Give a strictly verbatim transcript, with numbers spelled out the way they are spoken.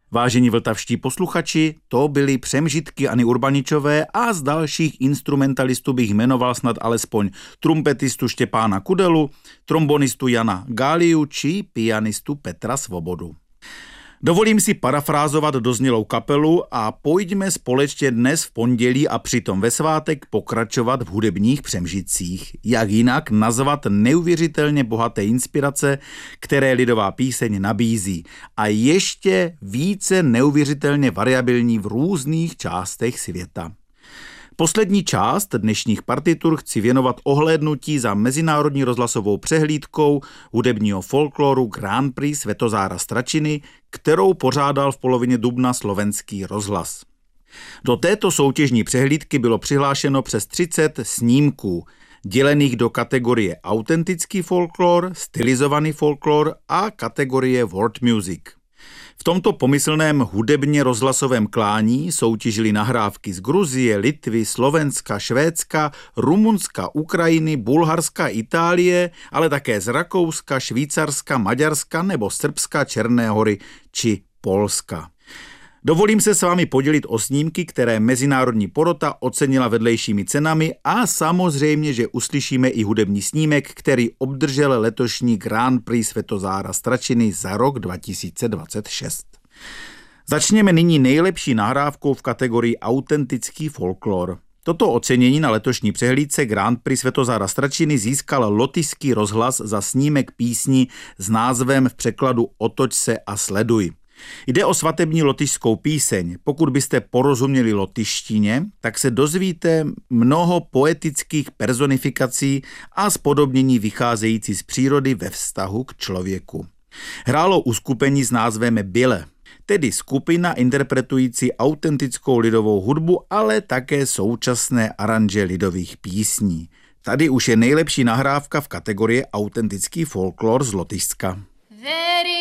Vážení vltavští posluchači, to byly přemžitky Anny Urbaničové a z dalších instrumentalistů bych jmenoval snad alespoň trumpetistu Štěpána Kudelu, trombonistu Jana Gáliu či pianistu Petra Svobodu. Dovolím si parafrázovat doznělou kapelu a pojďme společně dnes v pondělí a přitom ve svátek pokračovat v hudebních přemžitcích. Jak jinak nazvat neuvěřitelně bohaté inspirace, které lidová píseň nabízí a ještě více neuvěřitelně variabilní v různých částech světa. Poslední část dnešních partitur chci věnovat ohlédnutí za mezinárodní rozhlasovou přehlídkou hudebního folkloru Grand Prix Světozára Stračiny, kterou pořádal v polovině dubna Slovenský rozhlas. Do této soutěžní přehlídky bylo přihlášeno přes třicet snímků, dělených do kategorie autentický folklor, stylizovaný folklor a kategorie world music. V tomto pomyslném hudebně rozhlasovém klání soutěžily nahrávky z Gruzie, Litvy, Slovenska, Švédska, Rumunska, Ukrajiny, Bulharska, Itálie, ale také z Rakouska, Švýcarska, Maďarska nebo Srbska, Černé Hory či Polska. Dovolím se s vámi podělit o snímky, které mezinárodní porota ocenila vedlejšími cenami a samozřejmě, že uslyšíme i hudební snímek, který obdržel letošní Grand Prix Světozára Stračiny za rok dva tisíce dvacet šest. Začněme nyní nejlepší nahrávkou v kategorii autentický folklor. Toto ocenění na letošní přehlídce Grand Prix Světozára Stračiny získal Lotyšský rozhlas za snímek písni s názvem v překladu Otoč se a sleduj. Jde o svatební lotyšskou píseň. Pokud byste porozuměli lotyštině, tak se dozvíte mnoho poetických personifikací a spodobnění vycházející z přírody ve vztahu k člověku. Hrálo uskupení s názvem Bile, tedy skupina interpretující autentickou lidovou hudbu, ale také současné aranže lidových písní. Tady už je nejlepší nahrávka v kategorii autentický folklor z Lotyšska.